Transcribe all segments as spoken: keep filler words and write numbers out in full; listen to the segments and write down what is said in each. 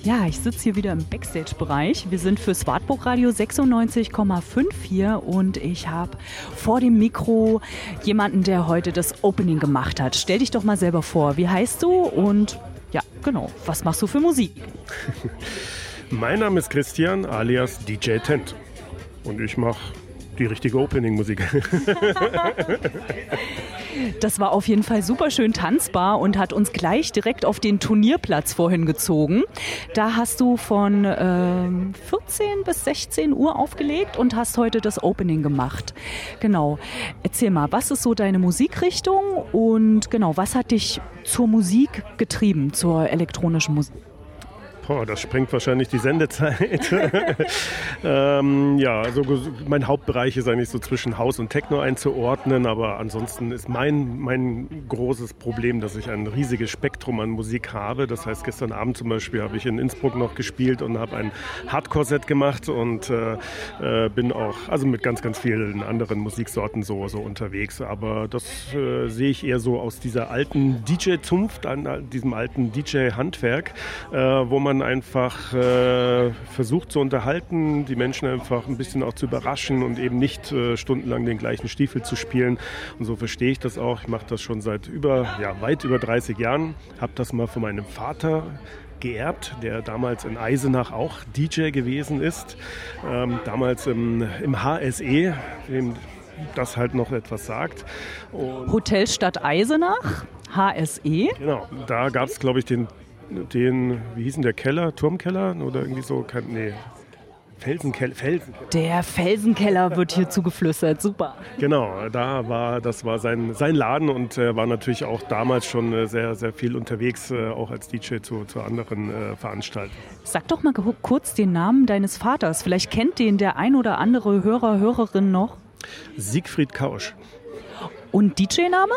Ja, ich sitze hier wieder im Backstage-Bereich. Wir sind für Wartburg Radio sechsundneunzig Komma fünf hier und ich habe vor dem Mikro jemanden, der heute das Opening gemacht hat. Stell dich doch mal selber vor. Wie heißt du und ja, genau, was machst du für Musik? Mein Name ist Christian alias D J Tent und ich mache die richtige Opening-Musik. Das war auf jeden Fall super schön tanzbar und hat uns gleich direkt auf den Turnierplatz vorhin gezogen. Da hast du von ähm, vierzehn bis sechzehn Uhr aufgelegt und hast heute das Opening gemacht. Genau. Erzähl mal, was ist so deine Musikrichtung und genau, was hat dich zur Musik getrieben, zur elektronischen Musik? Boah, das sprengt wahrscheinlich die Sendezeit. ähm, ja, also mein Hauptbereich ist eigentlich so zwischen House und Techno einzuordnen, aber ansonsten ist mein, mein großes Problem, dass ich ein riesiges Spektrum an Musik habe. Das heißt, gestern Abend zum Beispiel habe ich in Innsbruck noch gespielt und habe ein Hardcore-Set gemacht und äh, bin auch also mit ganz, ganz vielen anderen Musiksorten so, so unterwegs. Aber das äh, sehe ich eher so aus dieser alten D J-Zunft, an diesem alten D J-Handwerk, äh, wo man einfach äh, versucht zu unterhalten, die Menschen einfach ein bisschen auch zu überraschen und eben nicht äh, stundenlang den gleichen Stiefel zu spielen. Und so verstehe ich das auch. Ich mache das schon seit über, ja, weit über dreißig Jahren. Habe das mal von meinem Vater geerbt, der damals in Eisenach auch D J gewesen ist. Ähm, damals im, im H S E, dem das halt noch etwas sagt. Und Hotelstadt Eisenach, H S E. Genau, da gab es, glaube ich, den den, wie hieß denn der Keller, Turmkeller oder irgendwie so, kein, nee, Felsenkeller, Felsenkeller. Der Felsenkeller wird hier zugeflüstert, super. Genau, da war, das war sein, sein Laden und er äh, war natürlich auch damals schon äh, sehr, sehr viel unterwegs, äh, auch als D J zu, zu anderen äh, Veranstaltungen. Sag doch mal kurz den Namen deines Vaters, vielleicht kennt den der ein oder andere Hörer, Hörerin noch. Siegfried Kausch. Und D J-Name?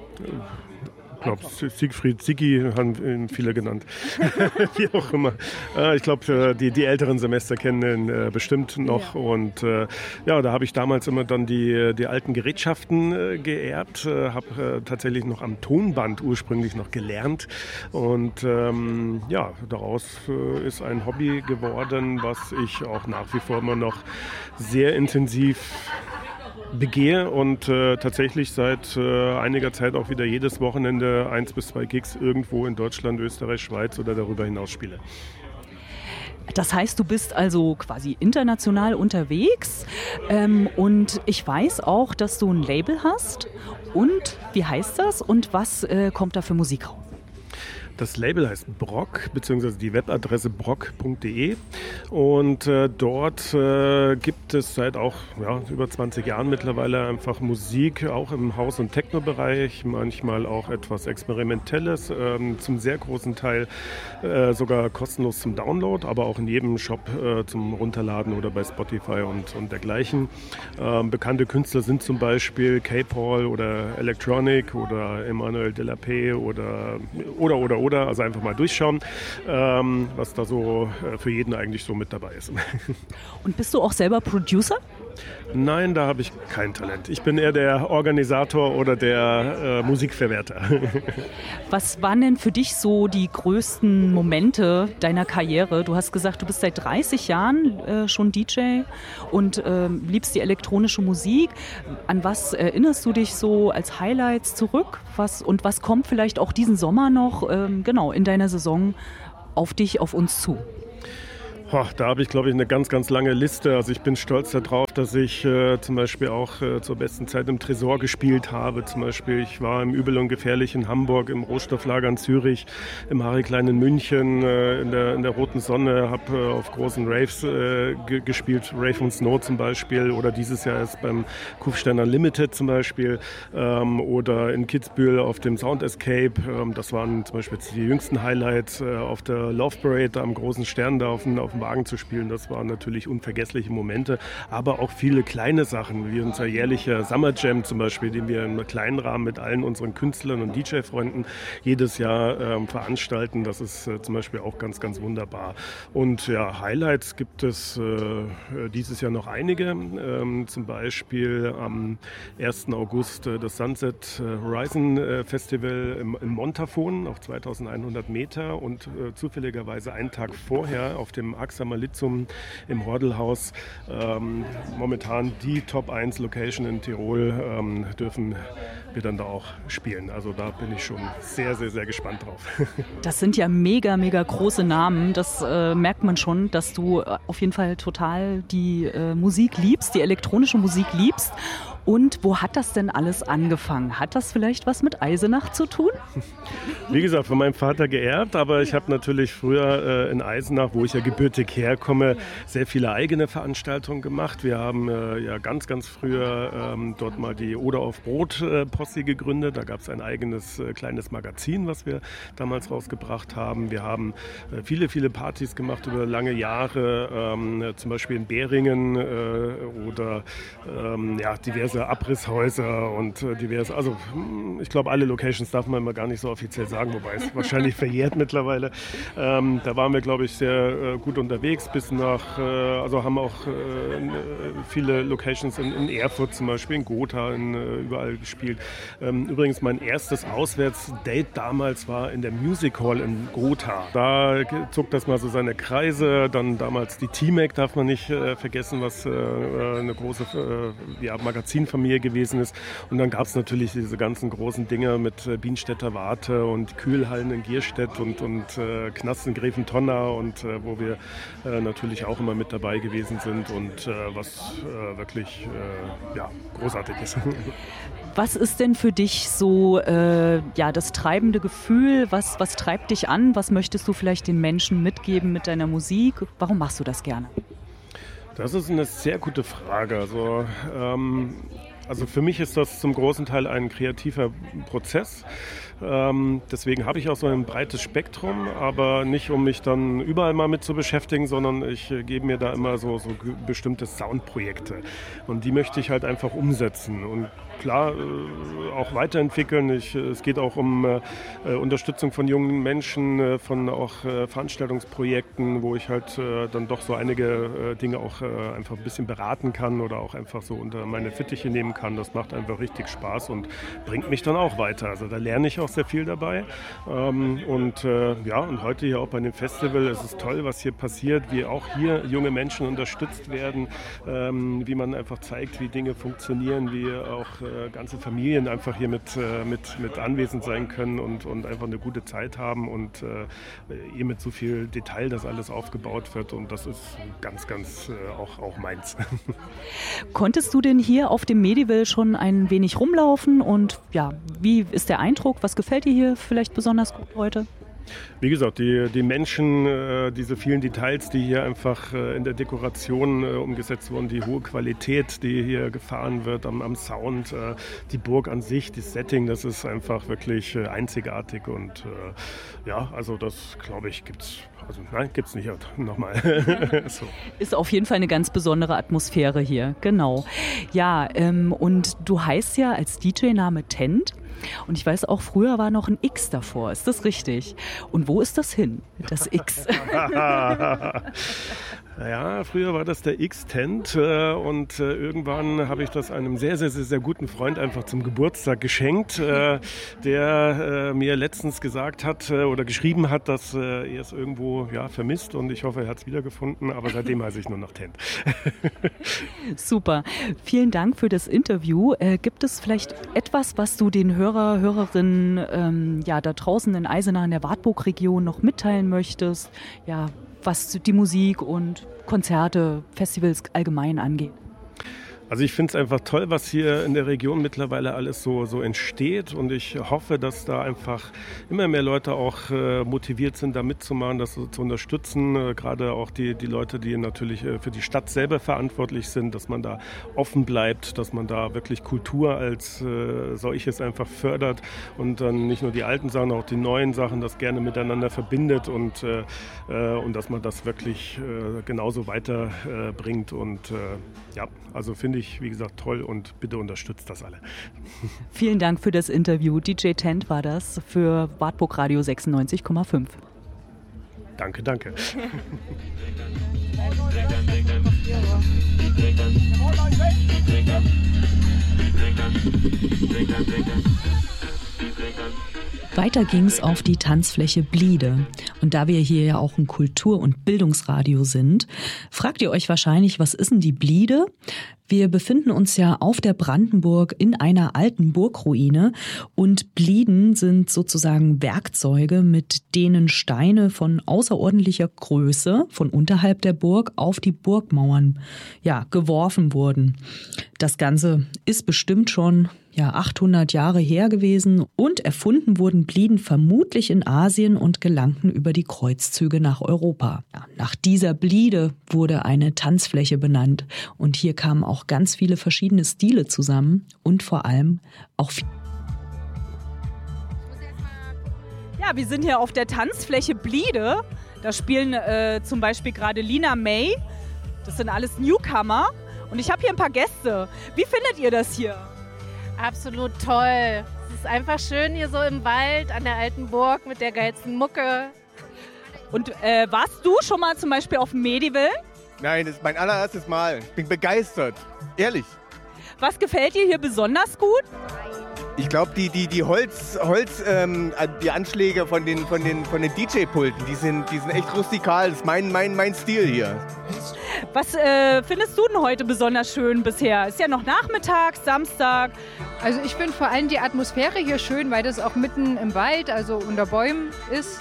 Ich glaube, Siegfried, Siggi haben viele genannt. Wie auch immer. Ich glaube, die, die älteren Semester kennen ihn bestimmt noch. Ja. Und äh, ja, da habe ich damals immer dann die, die alten Gerätschaften äh, geerbt. Äh, habe äh, tatsächlich noch am Tonband ursprünglich noch gelernt. Und ähm, ja, daraus äh, ist ein Hobby geworden, was ich auch nach wie vor immer noch sehr intensiv begehe und äh, tatsächlich seit äh, einiger Zeit auch wieder jedes Wochenende eins bis zwei Gigs irgendwo in Deutschland, Österreich, Schweiz oder darüber hinaus spiele. Das heißt, du bist also quasi international unterwegs ähm, und ich weiß auch, dass du ein Label hast. Und wie heißt das und was äh, kommt da für Musik raus? Das Label heißt Brock, beziehungsweise die Webadresse brock punkt de und äh, dort äh, gibt es seit auch ja, über zwanzig Jahren mittlerweile einfach Musik, auch im House- und Techno-Bereich, manchmal auch etwas Experimentelles, ähm, zum sehr großen Teil äh, sogar kostenlos zum Download, aber auch in jedem Shop äh, zum Runterladen oder bei Spotify und, und dergleichen. Ähm, bekannte Künstler sind zum Beispiel K-Paul oder Electronic oder Emmanuel Delapé oder oder oder oder, also einfach mal durchschauen, ähm, was da so äh, für jeden eigentlich so mit dabei ist. Und bist du auch selber Producer? Nein, da habe ich kein Talent. Ich bin eher der Organisator oder der äh, Musikverwerter. Was waren denn für dich so die größten Momente deiner Karriere? Du hast gesagt, du bist seit dreißig Jahren äh, schon D J und äh, liebst die elektronische Musik. An was erinnerst du dich so als Highlights zurück? Was, und was kommt vielleicht auch diesen Sommer noch ähm, genau in deiner Saison auf dich, auf uns zu? Boah, da habe ich, glaube ich, eine ganz, ganz lange Liste. Also ich bin stolz darauf, dass ich äh, zum Beispiel auch äh, zur besten Zeit im Tresor gespielt habe. Zum Beispiel, ich war im Übel und Gefährlich in Hamburg, im Rohstofflager in Zürich, im Harry Klein in München, äh, in, der, in der Roten Sonne, habe äh, auf großen Raves äh, g- gespielt, Rave und Snow zum Beispiel, oder dieses Jahr ist beim Kufsteiner Limited zum Beispiel, ähm, oder in Kitzbühel auf dem Sound Escape. Ähm, das waren zum Beispiel die jüngsten Highlights äh, auf der Love Parade am großen Stern da auf dem, auf dem Wagen zu spielen, das waren natürlich unvergessliche Momente, aber auch viele kleine Sachen, wie unser jährlicher Summer Jam zum Beispiel, den wir in einem kleinen Rahmen mit allen unseren Künstlern und D J-Freunden jedes Jahr ähm, veranstalten. Das ist äh, zum Beispiel auch ganz, ganz wunderbar. Und ja, Highlights gibt es äh, dieses Jahr noch einige. Ähm, zum Beispiel am ersten August äh, das Sunset Horizon äh, Festival im, im Montafon auf zweitausendeinhundert Meter und äh, zufälligerweise einen Tag vorher auf dem AXA Malitzum im Hordelhaus. Ähm, momentan die Top eins Location in Tirol ähm, dürfen wir dann da auch spielen. Also da bin ich schon sehr, sehr, sehr gespannt drauf. Das sind ja mega, mega große Namen. Das äh, merkt man schon, dass du äh, auf jeden Fall total die äh, Musik liebst, die elektronische Musik liebst. Und wo hat das denn alles angefangen? Hat das vielleicht was mit Eisenach zu tun? Wie gesagt, von meinem Vater geerbt, aber ich habe natürlich früher äh, in Eisenach, wo ich ja gebürtig herkomme, sehr viele eigene Veranstaltungen gemacht. Wir haben äh, ja ganz, ganz früher ähm, dort mal die Oder auf Brot äh, Posse gegründet. Da gab es ein eigenes äh, kleines Magazin, was wir damals rausgebracht haben. Wir haben äh, viele, viele Partys gemacht über lange Jahre, ähm, zum Beispiel in Beringen äh, oder ähm, ja, diverse Abrisshäuser und äh, diverse, also ich glaube, alle Locations darf man immer gar nicht so offiziell sagen, wobei es wahrscheinlich verjährt mittlerweile. Ähm, da waren wir, glaube ich, sehr äh, gut unterwegs, bis nach, äh, also haben auch äh, viele Locations in, in Erfurt zum Beispiel, in Gotha, in, äh, überall gespielt. Ähm, übrigens, mein erstes Auswärtsdate damals war in der Music Hall in Gotha. Da zog das mal so seine Kreise, dann damals die T-Mac darf man nicht äh, vergessen, was äh, eine große äh, ja, Magazin Familie gewesen ist. Und dann gab es natürlich diese ganzen großen Dinge mit äh, Bienenstädter Warte und Kühlhallen in Gierstedt und, und äh, Knast in Greventonda und äh, wo wir äh, natürlich auch immer mit dabei gewesen sind und äh, was äh, wirklich äh, ja, großartig ist. Was ist denn für dich so äh, ja, das treibende Gefühl? Was, was treibt dich an? Was möchtest du vielleicht den Menschen mitgeben mit deiner Musik? Warum machst du das gerne? Das ist eine sehr gute Frage. Also, ähm, also für mich ist das zum großen Teil ein kreativer Prozess. Ähm, deswegen habe ich auch so ein breites Spektrum, aber nicht, um mich dann überall mal mit zu beschäftigen, sondern ich äh, gebe mir da immer so, so ge- bestimmte Soundprojekte. Und die möchte ich halt einfach umsetzen. Und klar, äh, auch weiterentwickeln. Ich, es geht auch um äh, Unterstützung von jungen Menschen, äh, von auch äh, Veranstaltungsprojekten, wo ich halt äh, dann doch so einige äh, Dinge auch äh, einfach ein bisschen beraten kann oder auch einfach so unter meine Fittiche nehmen kann. Das macht einfach richtig Spaß und bringt mich dann auch weiter. Also da lerne ich auch sehr viel dabei. Ähm, und äh, ja, und heute hier auch bei dem Festival, es ist toll, was hier passiert, wie auch hier junge Menschen unterstützt werden, ähm, wie man einfach zeigt, wie Dinge funktionieren, wie auch äh, ganze Familien einfach hier mit, äh, mit, mit anwesend sein können und, und einfach eine gute Zeit haben und äh, hier mit so viel Detail das alles aufgebaut wird und das ist ganz, ganz äh, auch, auch meins. Konntest du denn hier auf dem Medival schon ein wenig rumlaufen und ja, wie ist der Eindruck? Was gefällt dir hier vielleicht besonders gut heute? Wie gesagt, die, die Menschen, äh, diese vielen Details, die hier einfach äh, in der Dekoration äh, umgesetzt wurden, die hohe Qualität, die hier gefahren wird am, am Sound, äh, die Burg an sich, das Setting, das ist einfach wirklich äh, einzigartig und äh, ja, also das glaube ich gibt's, also nein, gibt's nicht, nochmal. So. Ist auf jeden Fall eine ganz besondere Atmosphäre hier, genau. Ja, ähm, und du heißt ja als D J-Name Tent. Und ich weiß auch, früher war noch ein X davor. Ist das richtig? Und wo ist das hin, das X? Ja, früher war das der X-Tent äh, und äh, irgendwann habe ich das einem sehr, sehr, sehr, sehr guten Freund einfach zum Geburtstag geschenkt, äh, der äh, mir letztens gesagt hat äh, oder geschrieben hat, dass äh, er es irgendwo ja, vermisst und ich hoffe, er hat es wiedergefunden, aber seitdem heiße ich nur noch Tent. Super. Vielen Dank für das Interview. Äh, gibt es vielleicht etwas, was du den Hörer, Hörerinnen ähm, ja, da draußen in Eisenach in der Wartburg-Region noch mitteilen möchtest? Ja, was die Musik und Konzerte, Festivals allgemein angeht? Also ich finde es einfach toll, was hier in der Region mittlerweile alles so, so entsteht und ich hoffe, dass da einfach immer mehr Leute auch äh, motiviert sind, da mitzumachen, das so zu unterstützen, äh, gerade auch die, die Leute, die natürlich äh, für die Stadt selber verantwortlich sind, dass man da offen bleibt, dass man da wirklich Kultur als äh, solches einfach fördert und dann nicht nur die alten Sachen, auch die neuen Sachen, das gerne miteinander verbindet und, äh, äh, und dass man das wirklich äh, genauso weiterbringt äh, und äh, ja, also finde ich, wie gesagt, toll und bitte unterstützt das alle. Vielen Dank für das Interview. D J Tent war das für Wartburg Radio sechsundneunzig Komma fünf. Danke, danke. Weiter ging's auf die Tanzfläche Bliede. Und da wir hier ja auch ein Kultur- und Bildungsradio sind, fragt ihr euch wahrscheinlich, was ist denn die Bliede? Wir befinden uns ja auf der Brandenburg in einer alten Burgruine und Blieden sind sozusagen Werkzeuge, mit denen Steine von außerordentlicher Größe von unterhalb der Burg auf die Burgmauern ja, geworfen wurden. Das Ganze ist bestimmt schon ja, achthundert Jahre her gewesen und erfunden wurden Blieden vermutlich in Asien und gelangten über die Kreuzzüge nach Europa. Ja, nach dieser Bliede wurde eine Tanzfläche benannt und hier kamen auch ganz viele verschiedene Stile zusammen und vor allem auch viel. Ja, wir sind hier auf der Tanzfläche Bliede. Da spielen äh, zum Beispiel gerade Lina May. Das sind alles Newcomer und ich habe hier ein paar Gäste. Wie findet ihr das hier? Absolut toll. Es ist einfach schön hier so im Wald an der alten Burg mit der geilsten Mucke. Und äh, warst du schon mal zum Beispiel auf dem Medival? Nein, das ist mein allererstes Mal. Ich bin begeistert. Ehrlich. Was gefällt dir hier besonders gut? Ich glaube, die, die, die Holz, Holz ähm, die Anschläge von den, von den, von den D J-Pulten, die sind, die sind echt rustikal. Das ist mein, mein, mein Stil hier. Was äh, findest du denn heute besonders schön bisher? Ist ja noch Nachmittag, Samstag. Also ich finde vor allem die Atmosphäre hier schön, weil das auch mitten im Wald, also unter Bäumen ist.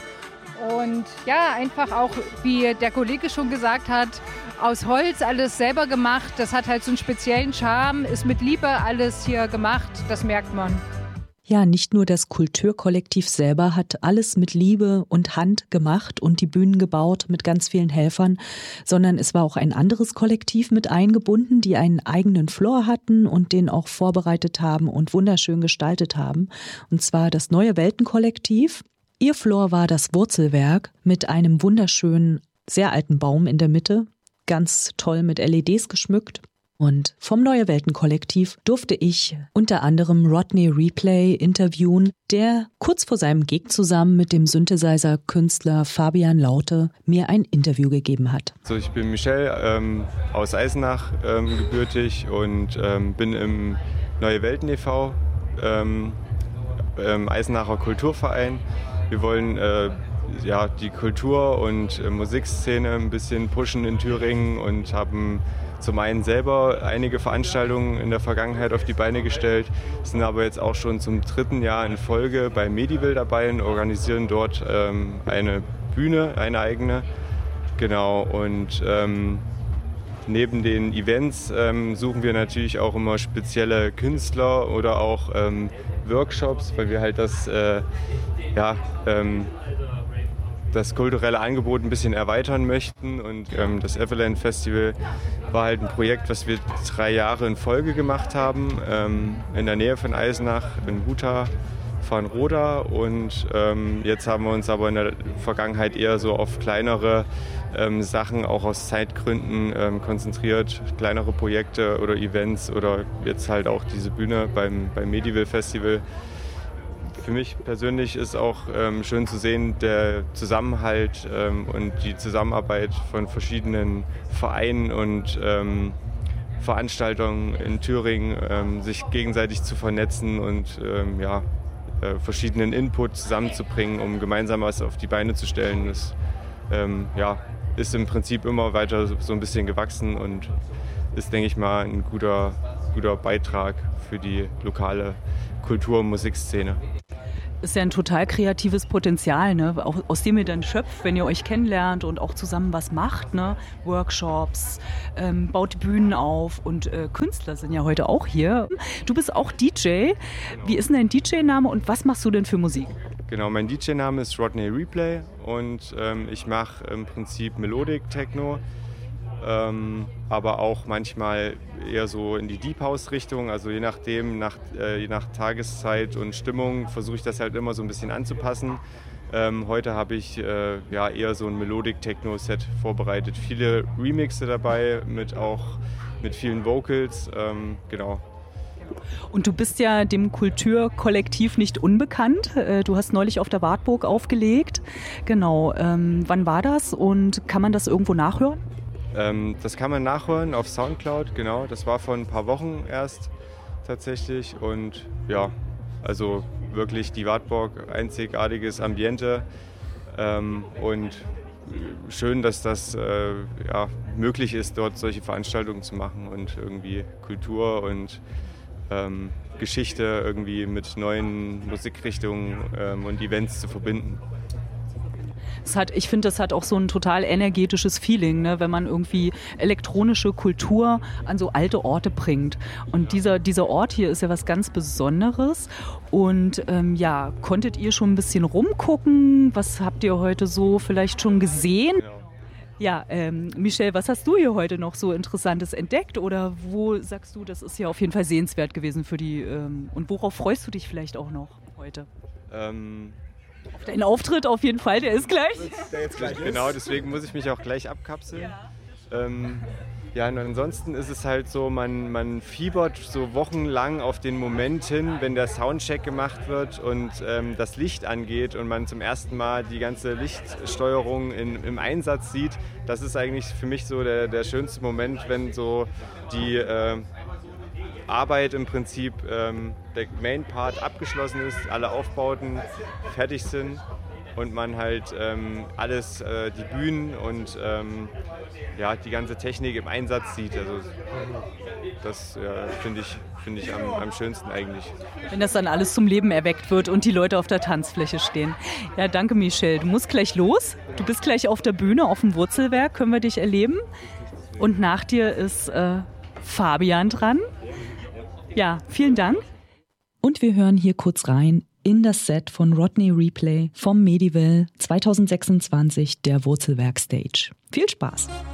Und ja, einfach auch, wie der Kollege schon gesagt hat, aus Holz alles selber gemacht. Das hat halt so einen speziellen Charme, ist mit Liebe alles hier gemacht, das merkt man. Ja, nicht nur das Kulturkollektiv selber hat alles mit Liebe und Hand gemacht und die Bühnen gebaut mit ganz vielen Helfern, sondern es war auch ein anderes Kollektiv mit eingebunden, die einen eigenen Floor hatten und den auch vorbereitet haben und wunderschön gestaltet haben. Und zwar das Neue Welten-Kollektiv. Ihr Floor war das Wurzelwerk mit einem wunderschönen, sehr alten Baum in der Mitte, ganz toll mit L E Ds geschmückt. Und vom Neue Welten-Kollektiv durfte ich unter anderem Rodney Replay interviewen, der kurz vor seinem Gig zusammen mit dem Synthesizer-Künstler Fabian Laute mir ein Interview gegeben hat. So, ich bin Michel ähm, aus Eisenach ähm, gebürtig und ähm, bin im Neue Welten e V, ähm, ähm, Eisenacher Kulturverein. Wir wollen äh, ja, die Kultur- und äh, Musikszene ein bisschen pushen in Thüringen und haben zum einen selber einige Veranstaltungen in der Vergangenheit auf die Beine gestellt, sind aber jetzt auch schon zum dritten Jahr in Folge bei Medival dabei und organisieren dort ähm, eine Bühne, eine eigene. Genau, und ähm, neben den Events ähm, suchen wir natürlich auch immer spezielle Künstler oder auch ähm, Workshops, weil wir halt das, äh, ja, ähm, das kulturelle Angebot ein bisschen erweitern möchten. Und ähm, das Everland Festival war halt ein Projekt, was wir drei Jahre in Folge gemacht haben, ähm, in der Nähe von Eisenach, in Buta, Farnroda. Und ähm, jetzt haben wir uns aber in der Vergangenheit eher so auf kleinere ähm, Sachen, auch aus Zeitgründen, ähm, konzentriert. Kleinere Projekte oder Events oder jetzt halt auch diese Bühne beim, beim Medival Festival. Für mich persönlich ist auch ähm, schön zu sehen, der Zusammenhalt ähm, und die Zusammenarbeit von verschiedenen Vereinen und ähm, Veranstaltungen in Thüringen, ähm, sich gegenseitig zu vernetzen und ähm, ja, äh, verschiedenen Input zusammenzubringen, um gemeinsam was auf die Beine zu stellen. Das ähm, ja, ist im Prinzip immer weiter so ein bisschen gewachsen und ist, denke ich mal, ein guter, guter Beitrag für die lokale Kultur- und Musikszene. Ist ja ein total kreatives Potenzial, ne? Auch, aus dem ihr dann schöpft, wenn ihr euch kennenlernt und auch zusammen was macht. Ne? Workshops, ähm, baut Bühnen auf und äh, Künstler sind ja heute auch hier. Du bist auch D J. Wie ist denn dein D J-Name und was machst du denn für Musik? Genau, mein D J-Name ist Rodney Replay und ähm, ich mache im Prinzip Melodic Techno, ähm, aber auch manchmal eher so in die Deep House-Richtung. Also je nachdem, nach, äh, je nach Tageszeit und Stimmung versuche ich das halt immer so ein bisschen anzupassen. Ähm, heute habe ich äh, ja, eher so ein Melodic Techno-Set vorbereitet. Viele Remixe dabei, mit auch mit vielen Vocals, ähm, genau. Und du bist ja dem Kulturkollektiv nicht unbekannt. Du hast neulich auf der Wartburg aufgelegt. Genau. Ähm, wann war das und kann man das irgendwo nachhören? Ähm, das kann man nachhören auf Soundcloud, genau. Das war vor ein paar Wochen erst tatsächlich. Und ja, also wirklich die Wartburg, einzigartiges Ambiente. Ähm, und schön, dass das äh, ja, möglich ist, dort solche Veranstaltungen zu machen und irgendwie Kultur und ähm, Geschichte irgendwie mit neuen Musikrichtungen ähm, und Events zu verbinden. Es hat, ich finde, das hat auch so ein total energetisches Feeling, ne, wenn man irgendwie elektronische Kultur an so alte Orte bringt. Und dieser, dieser Ort hier ist ja was ganz Besonderes. Und ähm, ja, konntet ihr schon ein bisschen rumgucken? Was habt ihr heute so vielleicht schon gesehen? Genau. Ja, ähm, Michelle, was hast du hier heute noch so Interessantes entdeckt? Oder wo sagst du, das ist ja auf jeden Fall sehenswert gewesen für die... Ähm, und worauf freust du dich vielleicht auch noch heute? Ähm Auf deinen Auftritt auf jeden Fall, der ist gleich. Der jetzt gleich ist. Genau, deswegen muss ich mich auch gleich abkapseln. Ja, ähm, ja und ansonsten ist es halt so, man, man fiebert so wochenlang auf den Moment hin, wenn der Soundcheck gemacht wird und ähm, das Licht angeht und man zum ersten Mal die ganze Lichtsteuerung in, im Einsatz sieht. Das ist eigentlich für mich so der, der schönste Moment, wenn so die äh, Arbeit im Prinzip, ähm, der Main-Part abgeschlossen ist, alle Aufbauten fertig sind und man halt ähm, alles, äh, die Bühnen und ähm, ja, die ganze Technik im Einsatz sieht. Also das äh, finde ich, find ich am, am schönsten eigentlich. Wenn das dann alles zum Leben erweckt wird und die Leute auf der Tanzfläche stehen. Ja, danke Michelle. Du musst gleich los. Du bist gleich auf der Bühne, auf dem Wurzelwerk, können wir dich erleben. Und nach dir ist äh, Fabian dran. Ja, vielen Dank. Und wir hören hier kurz rein in das Set von Rodney Replay vom Medival zwanzig sechsundzwanzig der Wurzelwerk Stage. Viel Spaß!